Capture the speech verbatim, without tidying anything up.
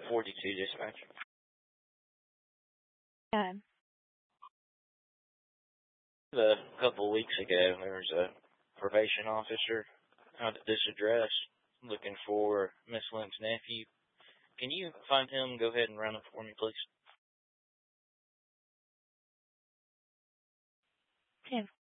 forty-two dispatch. Yeah. A couple weeks ago, there was a probation officer out at this address looking for Miss Lynn's nephew. Can you find him? Go ahead and run him for me, please.